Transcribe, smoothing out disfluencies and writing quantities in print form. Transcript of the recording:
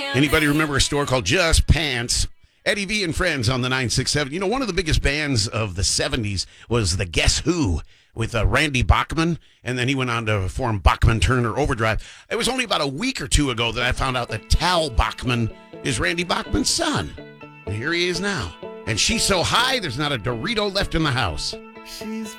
Anybody remember a store called Just Pants? Eddie V and Friends on the 967. You know, one of the biggest bands of the 70s was the Guess Who with Randy Bachman, and then he went on to form Bachman Turner Overdrive. It was only about a week or two ago that I found out that Tal Bachman is Randy Bachman's son. And here he is now. And she's so high, there's not a Dorito left in the house. She's